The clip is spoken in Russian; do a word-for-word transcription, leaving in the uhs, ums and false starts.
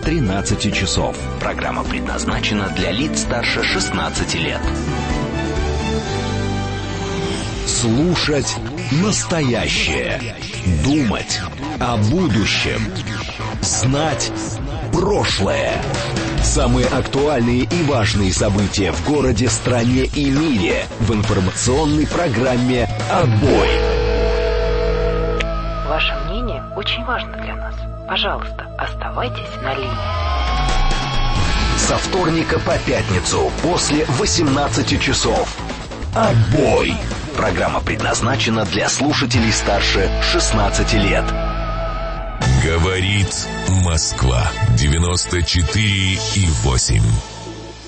тринадцати часов. Программа предназначена для лиц старше шестнадцати лет. Слушать настоящее. Думать о будущем. Знать прошлое. Самые актуальные и важные события в городе, стране и мире в информационной программе «Отбой». Ваше мнение очень важно для нас. Пожалуйста, оставайтесь на линии. Со вторника по пятницу после восемнадцати часов. «Отбой». Программа предназначена для слушателей старше шестнадцати лет. Говорит Москва. девяносто четыре и восемь.